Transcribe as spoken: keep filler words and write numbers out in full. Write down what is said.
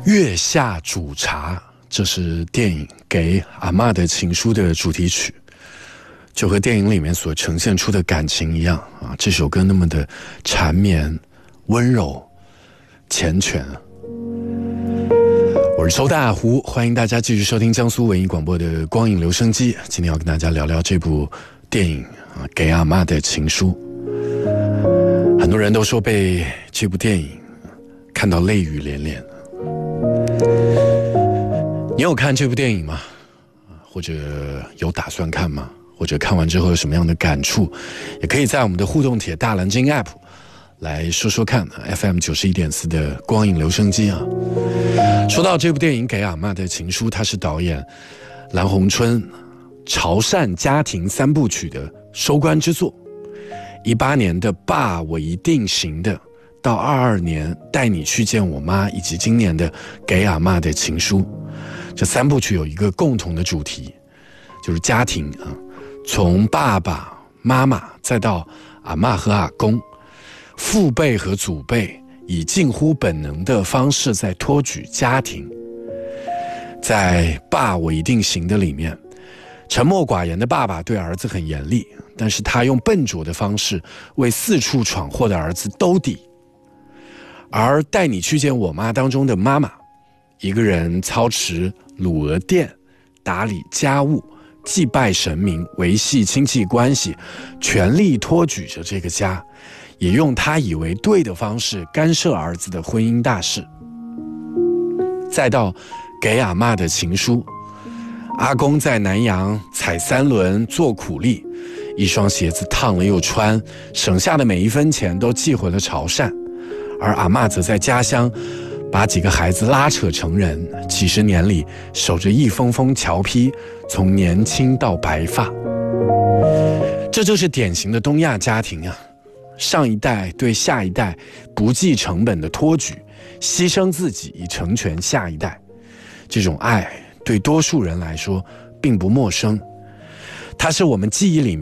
月下煮茶，这是电影《给阿嬷的情书》的主题曲，就和电影里面所呈现出的感情一样啊，这首歌那么的缠绵、温柔、缱绻。我是周大湖，欢迎大家继续收听江苏文艺广播的光影留声机。今天要跟大家聊聊这部电影啊，《给阿嬷的情书》。很多人都说被这部电影看到泪雨连连。你有看这部电影吗？或者有打算看吗？或者看完之后有什么样的感触？也可以在我们的互动帖大蓝鲸 App 来说说看 F M 九十一点四 的光影留声机啊。说到这部电影《给阿嬷的情书》，它是导演蓝红春潮汕家庭三部曲的收官之作。一八年的《爸，我一定行的》，到二二年《带你去见我妈》，以及今年的《给阿嬷的情书》，这三部曲有一个共同的主题，就是家庭啊，从爸爸妈妈再到阿嬷和阿公，父辈和祖辈以近乎本能的方式在托举家庭。在《爸，我一定行的》里面，沉默寡言的爸爸对儿子很严厉，但是他用笨拙的方式为四处闯祸的儿子兜底。而《带你去见我妈》当中的妈妈，一个人操持卤鹅店，打理家务，祭拜神明，维系亲戚关系，全力托举着这个家，也用他以为对的方式干涉儿子的婚姻大事。再到给阿嬷的情书，阿公在南洋踩三轮做苦力，一双鞋子烫了又穿，省下的每一分钱都寄回了潮汕，而阿嬷则在家乡把几个孩子拉扯成人，几十年里守着一封封侨批，从年轻到白发。这就是典型的东亚家庭啊，上一代对下一代不计成本的托举，牺牲自己以成全下一代。这种爱对多数人来说并不陌生，它是我们记忆里面